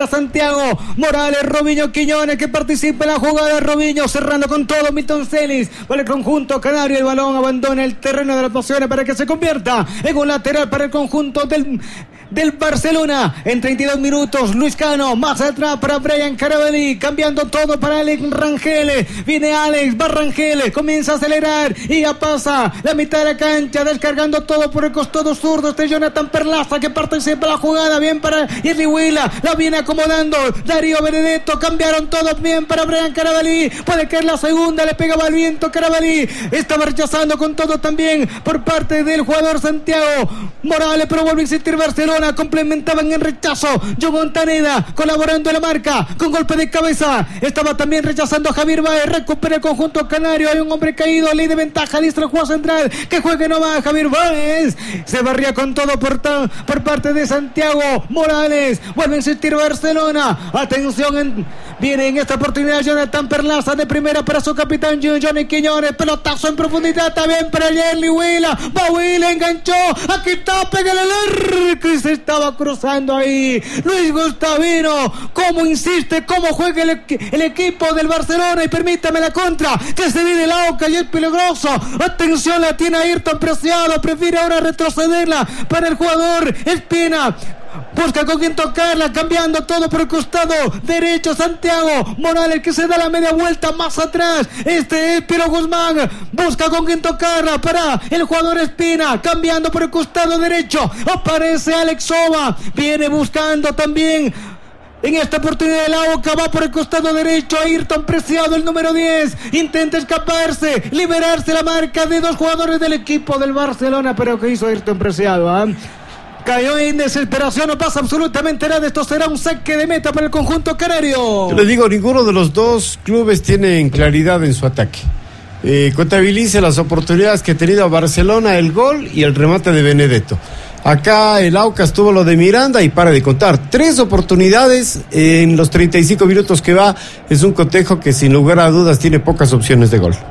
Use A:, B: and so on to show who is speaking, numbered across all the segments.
A: Santiago Morales, Robinho Quiñones que participa en la jugada. Robinho cerrando con todo. Milton Celis para el conjunto canario. El balón abandona el terreno de las pasiones para que se convierta en un lateral para el conjunto del Barcelona. En 32 minutos Luis Cano más atrás para Brian Carabalí, cambiando todo para Alex Rangel. Viene Alex Barrangel, comienza a acelerar y ya pasa la mitad de la cancha, descargando todo por el costado zurdo. Jonathan Perlaza que participa en la jugada. Bien para Jerry Huila, la viene acomodando Darío Benedetto, cambiaron todos. Bien para Brian Carabalí, puede caer la segunda, le pegaba al viento Carabalí, estaba rechazando con todo también por parte del jugador Santiago Morales, pero vuelve a insistir Barcelona. Complementaban en rechazo John Montaneda, colaborando en la marca con golpe de cabeza. Estaba también rechazando a Javier Baez. Recupera el conjunto canario. Hay un hombre caído, ley de ventaja, listo el juego central, que juegue no va. Javier Baez se barría con todo por parte de Santiago Morales. Vuelve a insistir Barcelona. Atención, viene en esta oportunidad Jonathan Perlaza de primera para su capitán Johnny Quiñones. Pelotazo en profundidad también para Jerry Huila. Va Huila, enganchó. Aquí está, pégale al arco y se estaba cruzando ahí Luis Gustavino. Cómo insiste, cómo juega el equipo del Barcelona. Y permítame la contra, que se viene la Aucas y es peligroso. Atención, la tiene Ayrton Preciado. Prefiere ahora retrocederla para el jugador Espina. Busca con quien tocarla, cambiando todo por el costado derecho. Santiago Morales que se da la media vuelta más atrás. Este es Piero Guzmán. Busca con quien tocarla para el jugador Espina, cambiando por el costado derecho. Aparece Alex Soba. Viene buscando también en esta oportunidad el Auca, va por el costado derecho. Ayrton Preciado, el número 10, intenta escaparse, liberarse la marca de dos jugadores del equipo del Barcelona. Pero ¿qué hizo Ayrton Preciado? Cayó en desesperación, no pasa absolutamente nada. Esto será un saque de meta para el conjunto canario.
B: Yo les digo, ninguno de los dos clubes tiene claridad en su ataque. Contabilice las oportunidades que ha tenido Barcelona, el gol y el remate de Benedetto. Acá el Aucas tuvo lo de Miranda y para de contar. 3 oportunidades en los 35 minutos que va. Es un cotejo que sin lugar a dudas tiene pocas opciones de gol.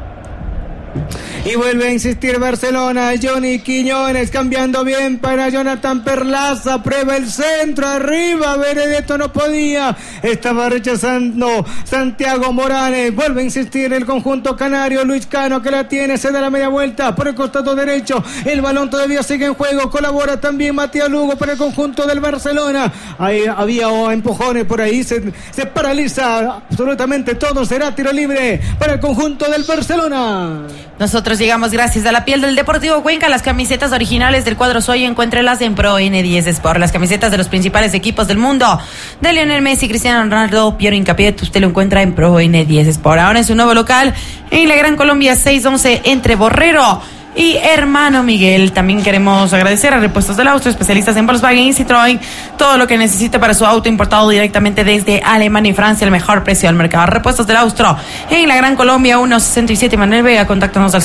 A: Y vuelve a insistir Barcelona. Johnny Quiñones cambiando bien para Jonathan Perlaza. Prueba el centro arriba. Benedetto no podía. Estaba rechazando Santiago Morales. Vuelve a insistir el conjunto canario. Luis Cano que la tiene. Se da la media vuelta por el costado derecho. El balón todavía sigue en juego. Colabora también Matías Lugo para el conjunto del Barcelona. Ahí había empujones por ahí. Se paraliza absolutamente todo. Será tiro libre para el conjunto del Barcelona.
C: Nosotros llegamos gracias a la piel del Deportivo Cuenca. Las camisetas originales del cuadro Soy, encuéntrelas en Pro N10 Sport. Las camisetas de los principales equipos del mundo, de Lionel Messi, Cristiano Ronaldo, Piero Hincapié, usted lo encuentra en Pro N10 Sport. Ahora en su nuevo local en la Gran Colombia 611 entre Borrero y Hermano Miguel. También queremos agradecer a Repuestos del Austro, especialistas en Volkswagen y Citroën. Todo lo que necesite para su auto importado directamente desde Alemania y Francia, el mejor precio del mercado. Repuestos del Austro en la Gran Colombia 167 Manuel Vega. Contáctanos al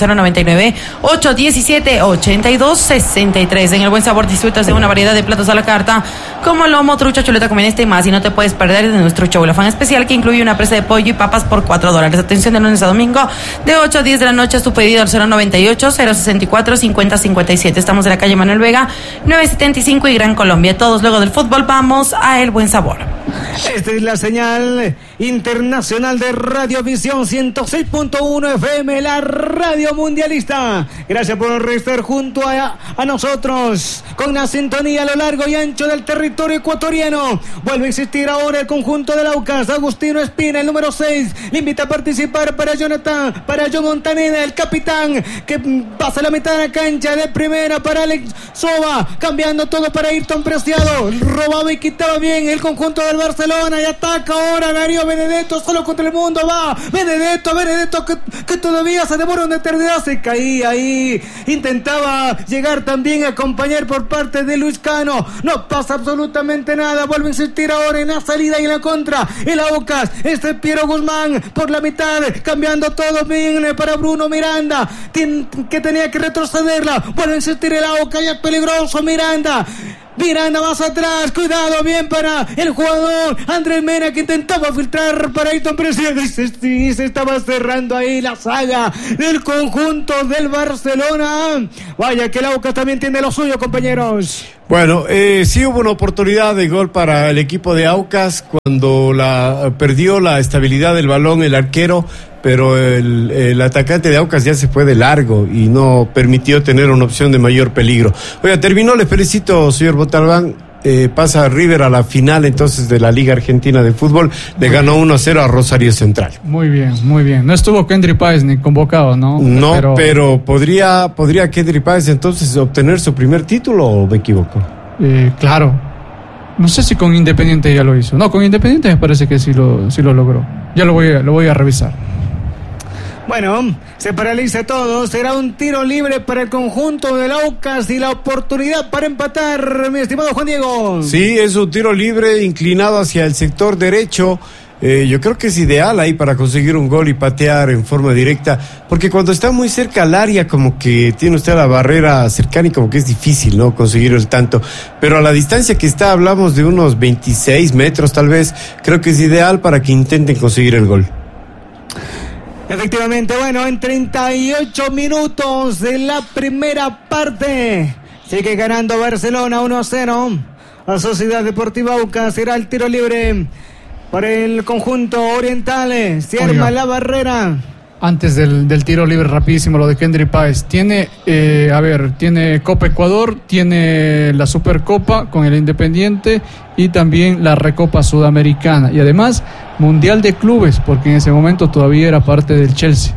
C: 099-817-8263. En El Buen Sabor disfrutas de una variedad de platos a la carta como lomo, trucha, chuleta con meneste y más. Y no te puedes perder de nuestro show La Fan especial, que incluye una presa de pollo y papas por $4. Atención, de lunes a domingo de 8 a 10 de la noche. Tu pedido al 098-064-5057. Estamos en la calle Manuel Vega 975 y Gran Colombia. Todos luego del fútbol vamos a El Buen Sabor.
A: Esta es la señal internacional de Radiovisión 106.1 FM, la radio mundialista. Gracias por estar junto a nosotros con la sintonía a lo largo y ancho del territorio ecuatoriano. Vuelve a insistir ahora el conjunto del Aucas. Agustino Espina, el número 6, le invita a participar para John Montaneda, el capitán, que pasa la mitad de la cancha. De primera para Alex Soba, cambiando todo para Ayrton Preciado. Robaba y quitaba bien el conjunto del Barcelona y ataca ahora Darío Benedetto, solo contra el mundo va Benedetto que todavía se demora una eternidad. Se caía ahí, intentaba llegar también a acompañar por parte de Luis Cano. No pasa absolutamente nada. Vuelve a insistir ahora en la salida y en la contra el Aucas. Este es Piero Guzmán por la mitad, cambiando todo bien para Bruno Miranda, que tenía que retrocederla. Vuelve a insistir el Aucas, ya es peligroso Miranda. Miranda más atrás, cuidado, bien para el jugador Andrés Mena, que intentaba filtrar para Ayrton Preciado, y se estaba cerrando ahí la saga del conjunto del Barcelona. Vaya que el Aucas también tiene lo suyo, compañeros.
B: Bueno, sí hubo una oportunidad de gol para el equipo de Aucas cuando perdió la estabilidad del balón el arquero, pero el atacante de Aucas ya se fue de largo y no permitió tener una opción de mayor peligro. Oiga, terminó, le felicito, señor Botalbán. Pasa River a la final entonces de la Liga Argentina de Fútbol, le ganó 1-0 a Rosario Central.
D: Muy bien, muy bien. No estuvo Kendry Páez ni convocado, ¿no?
B: No, pero ¿podría Kendry Páez entonces obtener su primer título o me equivoco?
D: Claro. No sé si con Independiente ya lo hizo. No, con Independiente me parece que sí lo logró. Ya lo voy a revisar.
A: Bueno, se paraliza todo, será un tiro libre para el conjunto del Aucas y la oportunidad para empatar, mi estimado Juan Diego.
B: Sí, es un tiro libre inclinado hacia el sector derecho. Yo creo que es ideal ahí para conseguir un gol y patear en forma directa, porque cuando está muy cerca al área como que tiene usted la barrera cercana y como que es difícil, ¿no?, conseguir el tanto, pero a la distancia que está, hablamos de unos 26 metros tal vez, creo que es ideal para que intenten conseguir el gol.
A: Efectivamente, bueno, en 38 minutos de la primera parte, sigue ganando Barcelona 1-0 a Sociedad Deportiva Aucas. Será el tiro libre para el conjunto oriental. Se arma la barrera.
D: Antes del tiro libre, rapidísimo, lo de Kendry Páez. Tiene Copa Ecuador, tiene la Supercopa con el Independiente y también la Recopa Sudamericana. Y además, Mundial de Clubes, porque en ese momento todavía era parte del Chelsea.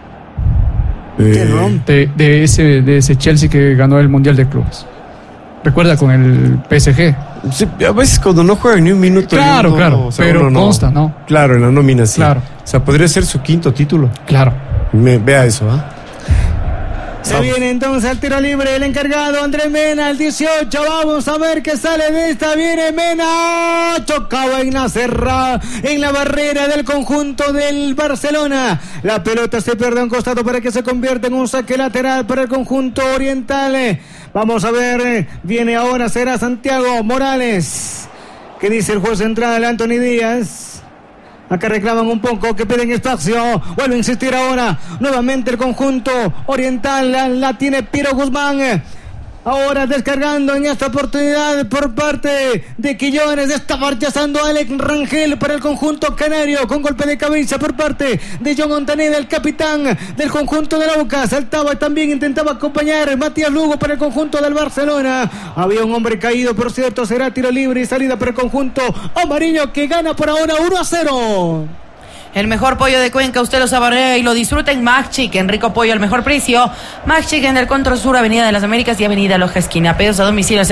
D: De ese Chelsea que ganó el Mundial de Clubes. Recuerda, con el PSG.
B: Sí, a veces cuando no juegan ni un minuto.
D: Claro, o sea, pero consta, ¿no?
B: Claro, en la nómina sí.
D: Claro.
B: O sea, podría ser su quinto título.
D: Claro.
B: Vea eso, ¿ah?
A: Se viene entonces al tiro libre el encargado Andrés Mena, el 18. Vamos a ver qué sale de esta. Viene Mena. Chocaba en la barrera del conjunto del Barcelona. La pelota se pierde a un costado para que se convierta en un saque lateral para el conjunto oriental. Vamos a ver. Viene ahora, será Santiago Morales. ¿Qué dice el juez central, Anthony Díaz? Acá reclaman un poco, que piden espacio. Vuelve a insistir ahora. Nuevamente el conjunto oriental. La tiene Piero Guzmán. Ahora descargando en esta oportunidad por parte de Quillones. Está marchando Alex Rangel para el conjunto canario. Con golpe de cabeza por parte de John Montaneda, el capitán del conjunto del Aucas. Saltaba, también intentaba acompañar Matías Lugo para el conjunto del Barcelona. Había un hombre caído, por cierto. Será tiro libre y salida para el conjunto amarillo, que gana por ahora 1-0.
C: El mejor pollo de Cuenca, usted lo saborea y lo disfruta en Mac Chicken. Rico pollo al mejor precio. Mac Chicken del Control Sur, Avenida de las Américas y Avenida Loja Esquina. Pedidos a domicilio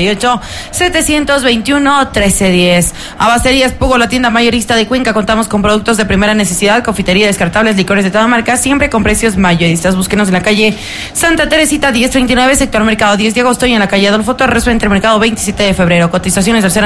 C: 098-721-1310. Abasterías Pugo, la tienda mayorista de Cuenca. Contamos con productos de primera necesidad, confitería, descartables, licores de toda marca, siempre con precios mayoristas. Búsquenos en la calle Santa Teresita 1039, sector Mercado 10 de agosto, y en la calle Adolfo Torres, frente al Mercado 27 de febrero. Cotizaciones al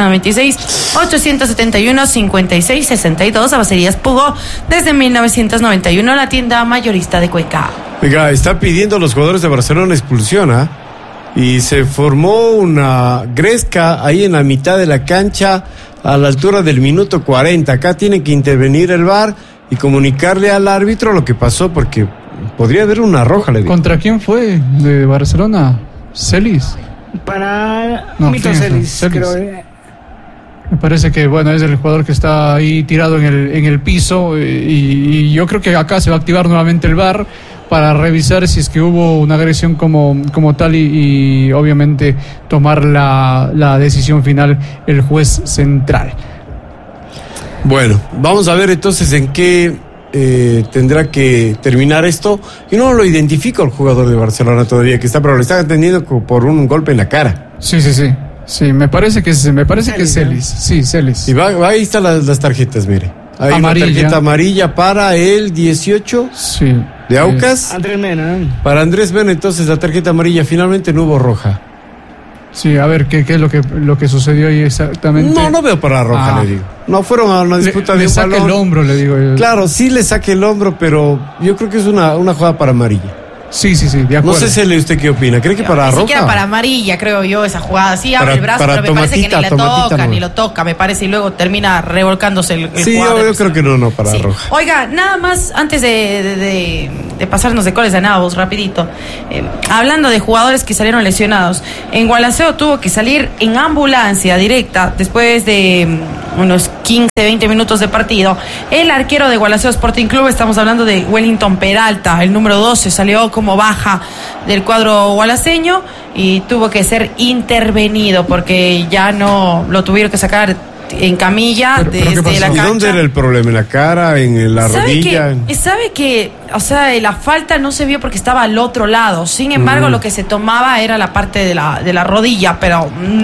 C: 096-871-5662. Abasterías Pugo, desde 1991, la tienda mayorista de Cuenca.
B: Oiga, está pidiendo a los jugadores de Barcelona expulsión, ¿ah? Y se formó una gresca ahí en la mitad de la cancha a la altura del minuto 40. Acá tiene que intervenir el VAR y comunicarle al árbitro lo que pasó, porque podría haber una roja, le digo.
D: ¿Contra quién fue de Barcelona? ¿Celis?
A: Para Milton Celis, creo.
D: Me parece que, bueno, es el jugador que está ahí tirado en el piso, y yo creo que acá se va a activar nuevamente el VAR para revisar si es que hubo una agresión como tal y obviamente tomar la decisión final el juez central.
B: Bueno, vamos a ver entonces en qué tendrá que terminar esto. Yo no lo identifico al jugador de Barcelona todavía que está, pero le está atendiendo por un golpe en la cara.
D: Sí, me parece que es Celis. Sí, Celis.
B: Y ahí están las tarjetas, mire. Hay amarilla. Una tarjeta amarilla para el 18 de Aucas.
A: Andrés Mena.
B: Para Andrés Mena, entonces la tarjeta amarilla. Finalmente no hubo roja.
D: Sí, a ver, ¿qué es lo que sucedió ahí exactamente?
B: No veo para roja, le digo. No fueron a una disputa de un balón.
D: Le saque el hombro, le digo yo.
B: Claro, sí le saque el hombro, pero yo creo que es una jugada para amarilla.
D: Sí, de
B: No
D: acuerdo.
B: sé, Cele, ¿usted qué opina? ¿Cree que para
C: Ni
B: roja?
C: siquiera para amarilla, creo yo, esa jugada. Sí, abre el brazo,
B: para
C: pero me parece que ni
B: tomatita, no.
C: ni lo toca, me parece, y luego termina revolcándose el
B: Sí,
C: jugador.
B: yo creo que no, para roja.
C: Oiga, nada más, antes de pasarnos de goles ganados, rapidito. Hablando de jugadores que salieron lesionados, en Gualaceo tuvo que salir en ambulancia directa después de unos 15, 20 minutos de partido. El arquero de Gualaceo Sporting Club, estamos hablando de Wellington Peralta, el número 12, salió como baja del cuadro gualaceño y tuvo que ser intervenido porque ya no lo tuvieron que sacar en camilla
D: ¿Pero qué
C: desde
D: pasó?
C: la
B: ¿Y
C: cancha.
B: dónde era el problema? ¿En la cara? ¿En la rodilla?
C: ¿Sabe que, o sea, la falta no se vio porque estaba al otro lado? Sin embargo, lo que se tomaba era la parte de la rodilla, pero